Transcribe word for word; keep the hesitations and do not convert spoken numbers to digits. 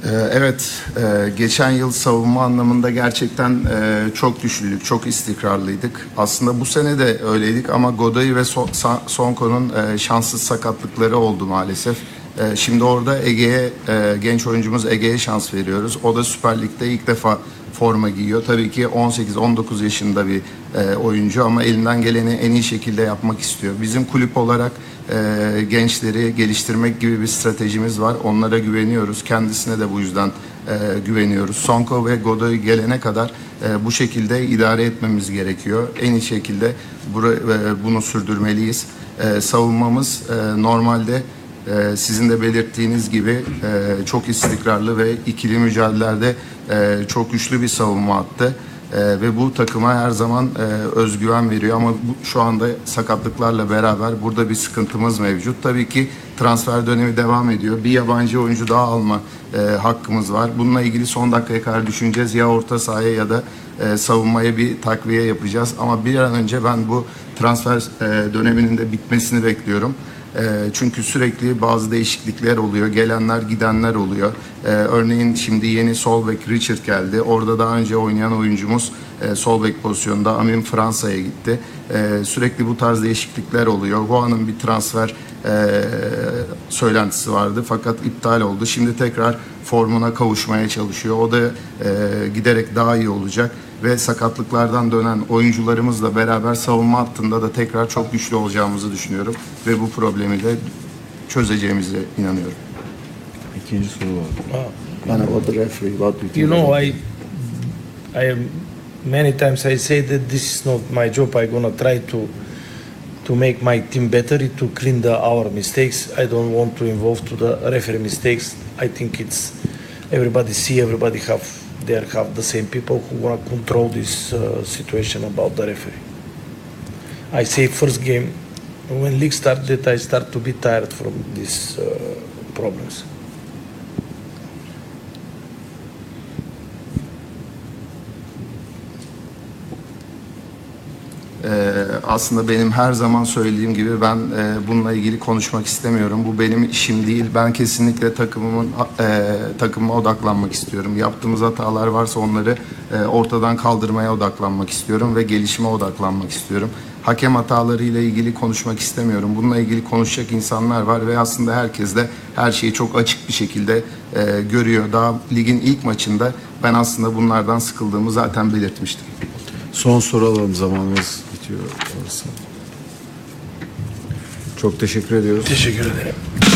Evet, geçen yıl savunma anlamında gerçekten çok güçlüydük, çok istikrarlıydık. Aslında bu sene de öyleydik ama Godoy ve Sonko'nun şanssız sakatlıkları oldu maalesef. Şimdi orada Ege'ye, genç oyuncumuz Ege'ye şans veriyoruz. O da Süper Lig'de ilk defa forma giyiyor. Tabii ki on sekiz on dokuz yaşında bir oyuncu ama elinden geleni en iyi şekilde yapmak istiyor. Bizim kulüp olarak e, gençleri geliştirmek gibi bir stratejimiz var. Onlara güveniyoruz. Kendisine de bu yüzden e, güveniyoruz. Sonko ve Godoy gelene kadar e, bu şekilde idare etmemiz gerekiyor. En iyi şekilde bura, e, bunu sürdürmeliyiz. E, savunmamız e, normalde e, sizin de belirttiğiniz gibi e, çok istikrarlı ve ikili mücadelelerde e, çok güçlü bir savunma attı. Ee, ve bu takıma her zaman e, özgüven veriyor ama bu, şu anda sakatlıklarla beraber burada bir sıkıntımız mevcut. Tabii ki transfer dönemi devam ediyor. Bir yabancı oyuncu daha alma e, hakkımız var. Bununla ilgili son dakikaya kadar düşüneceğiz. Ya orta sahaya ya da e, savunmaya bir takviye yapacağız. Ama bir an önce ben bu transfer e, döneminin de bitmesini bekliyorum. E, çünkü sürekli bazı değişiklikler oluyor. Gelenler gidenler oluyor. E, örneğin şimdi yeni sol bek Richard geldi. Orada daha önce oynayan oyuncumuz e, sol bek pozisyonda Amin Fransa'ya gitti. E, sürekli bu tarz değişiklikler oluyor. Huan'ın bir transfer e, söylentisi vardı fakat iptal oldu. Şimdi tekrar formuna kavuşmaya çalışıyor. O da e, giderek daha iyi olacak. Ve sakatlıklardan dönen oyuncularımızla beraber savunma hattında da tekrar çok güçlü olacağımızı düşünüyorum. Ve bu problemi de çözeceğimize inanıyorum. İkinci soru var. And about the referee, what do you think? You know, I, I am many times I say that this is not my job. I'm gonna try to to make my team better, to clean the our mistakes. I don't want to involve to the referee mistakes. I think it's everybody see, everybody have they have the same people who want to control this uh, situation about the referee. I say first game when league started, I start to be tired from these uh, problems. Ee, aslında benim her zaman söylediğim gibi ben e, bununla ilgili konuşmak istemiyorum. Bu benim işim değil. Ben kesinlikle takımımın e, takımıma odaklanmak istiyorum. Yaptığımız hatalar varsa onları e, ortadan kaldırmaya odaklanmak istiyorum ve gelişime odaklanmak istiyorum. Hakem hatalarıyla ilgili konuşmak istemiyorum. Bununla ilgili konuşacak insanlar var ve aslında herkes de her şeyi çok açık bir şekilde e, görüyor. Daha ligin ilk maçında ben aslında bunlardan sıkıldığımı zaten belirtmiştim. Son soru alalım, zamanımız bitiyor. Çok teşekkür ediyoruz. Teşekkür ederim.